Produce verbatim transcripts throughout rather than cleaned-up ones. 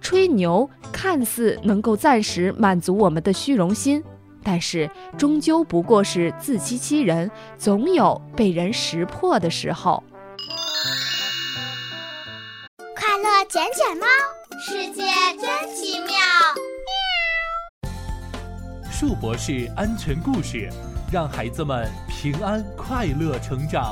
吹牛看似能够暂时满足我们的虚荣心，但是终究不过是自欺欺人，总有被人识破的时候。 快乐捡捡猫，世界真奇妙。 树博士安全故事，让孩子们平安快乐成长。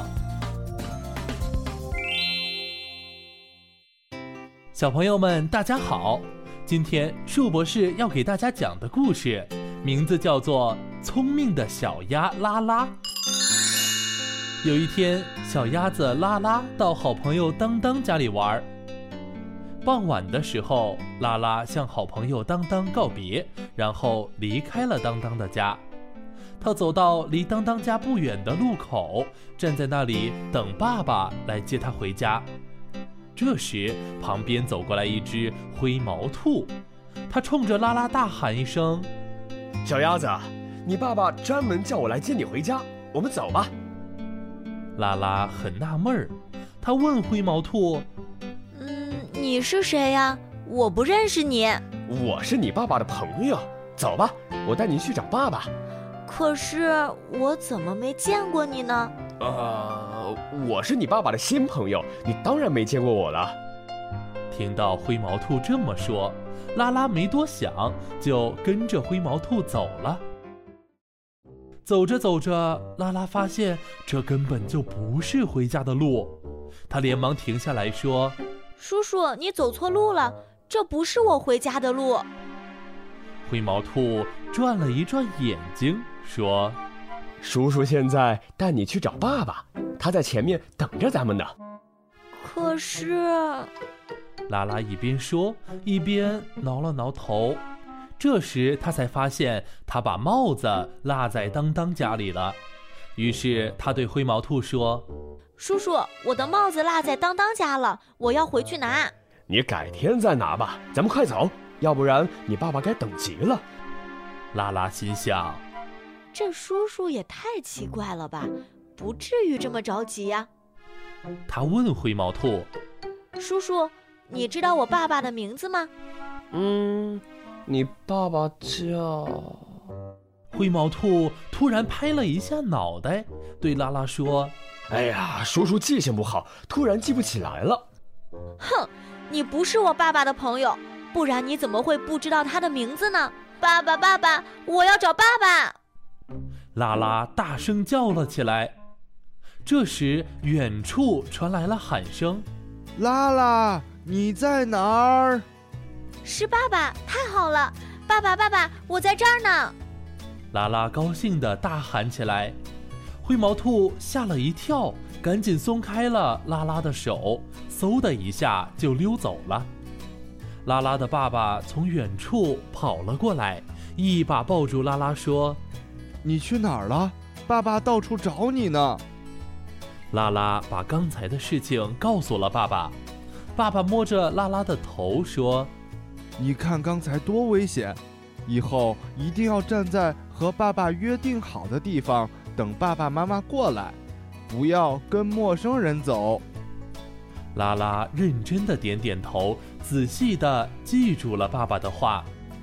小朋友们大家好，今天树博士要给大家讲的故事名字叫做聪明的小鸭拉拉。有一天，小鸭子拉拉到好朋友当当家里玩。傍晚的时候，拉拉向好朋友当当告别，然后离开了当当的家。他走到离当当家不远的路口，站在那里等爸爸来接他回家。这时，旁边走过来一只灰毛兔，他冲着拉拉大喊一声：“ 小鸭子，你爸爸专门叫我来接你回家，我们走吧。” 拉拉很纳闷儿，他问灰毛兔：“ 嗯，你是谁呀？我不认识你。”“ 我是你爸爸的朋友，走吧，我带你去找爸爸。”“ 可是我怎么没见过你呢？”“ 呃，我是你爸爸的新朋友，你当然没见过我了。” 听到灰毛兔这么说，拉拉没多想，就跟着灰毛兔走了。走着走着，拉拉发现这根本就不是回家的路，他连忙停下来说：“ 叔叔，你走错路了，这不是我回家的路。” 灰毛兔转了一转眼睛，说：“ 叔叔现在带你去找爸爸，他在前面等着咱们呢。” 可是， 拉拉一边说，一边挠了挠头。这时他才发现他把帽子落在当当家里了，于是他对灰毛兔说：“ 叔叔，我的帽子落在当当家了，我要回去拿。”“ 你改天再拿吧，咱们快走，要不然你爸爸该等急了。” 拉拉心想， 这叔叔也太奇怪了吧，不至于这么着急呀。 他问灰毛兔：“ 叔叔，你知道我爸爸的名字吗？”“ 嗯，你爸爸叫……” 灰毛兔突然拍了一下脑袋，对拉拉说：“ 哎呀，叔叔记性不好，突然记不起来了。”“ 哼，你不是我爸爸的朋友，不然你怎么会不知道他的名字呢？爸爸，爸爸，我要找爸爸！” 拉拉大声叫了起来。这时，远处传来了喊声：“ 拉拉，你在哪儿？”“ 是爸爸，太好了！爸爸，爸爸，我在这儿呢！” 拉拉高兴地大喊起来。灰毛兔吓了一跳，赶紧松开了拉拉的手，嗖的一下就溜走了。拉拉的爸爸从远处跑了过来，一把抱住拉拉说：“ 你去哪儿了？爸爸到处找你呢。” 拉拉把刚才的事情告诉了爸爸。爸爸摸着拉拉的头说：“ 你看刚才多危险，以后一定要站在和爸爸约定好的地方，等爸爸妈妈过来，不要跟陌生人走。” 拉拉认真的点点头，仔细的记住了爸爸的话。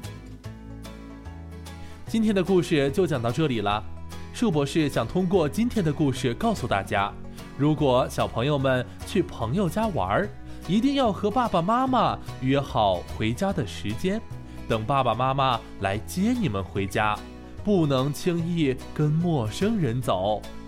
今天的故事就讲到这里了。树博士想通过今天的故事告诉大家，如果小朋友们去朋友家玩，一定要和爸爸妈妈约好回家的时间，等爸爸妈妈来接你们回家，不能轻易跟陌生人走。